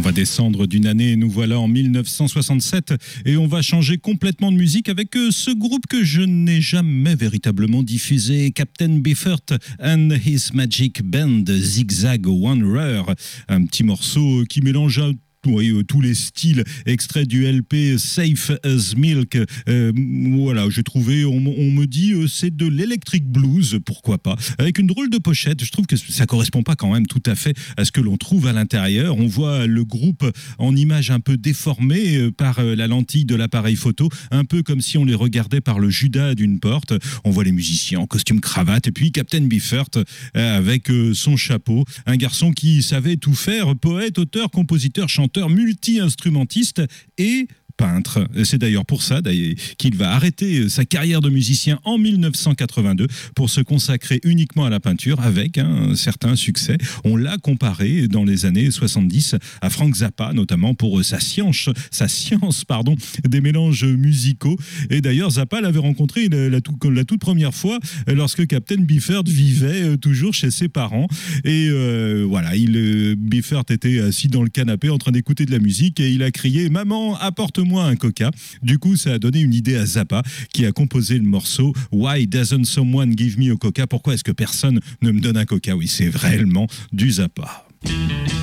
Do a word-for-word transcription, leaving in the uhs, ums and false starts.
va descendre d'une année et nous voilà en mille neuf cent soixante-sept et on va changer complètement de musique avec ce groupe que je n'ai jamais véritablement diffusé, Captain Beefheart and His Magic Band, Zigzag Wanderer, un petit morceau qui mélange un Oui, euh, tous les styles extraits du L P Safe as Milk. Euh, voilà, j'ai trouvé, on, on me dit, euh, c'est de l'electric blues, pourquoi pas, avec une drôle de pochette. Je trouve que ça correspond pas quand même tout à fait à ce que l'on trouve à l'intérieur. On voit le groupe en image un peu déformée euh, par euh, la lentille de l'appareil photo, un peu comme si on les regardait par le judas d'une porte. On voit les musiciens en costume cravate et puis Captain Beefheart euh, avec euh, son chapeau, un garçon qui savait tout faire, poète, auteur, compositeur, chanteur, multi-instrumentiste et peintre. C'est d'ailleurs pour ça d'ailleurs, qu'il va arrêter sa carrière de musicien en mille neuf cent quatre-vingt-deux pour se consacrer uniquement à la peinture avec un certain succès. On l'a comparé dans les années soixante-dix à Frank Zappa, notamment pour sa science, sa science pardon, des mélanges musicaux. Et d'ailleurs, Zappa l'avait rencontré la, la, tout, la toute première fois lorsque Captain Beefheart vivait toujours chez ses parents. Et euh, voilà, il, Beefheart était assis dans le canapé en train d'écouter de la musique et il a crié « Maman, apporte-moi un coca ». Du coup, ça a donné une idée à Zappa qui a composé le morceau « Why doesn't someone give me a coca ?» Pourquoi est-ce que personne ne me donne un coca? Oui, c'est réellement du Zappa.